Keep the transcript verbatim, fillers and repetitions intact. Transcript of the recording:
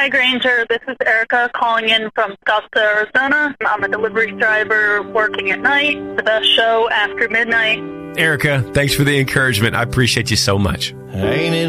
Hi, Granger. This is Erica calling in from Scottsdale, Arizona. I'm a delivery driver working at night. The best show after midnight. Erica, thanks for the encouragement. I appreciate you so much. Ain't it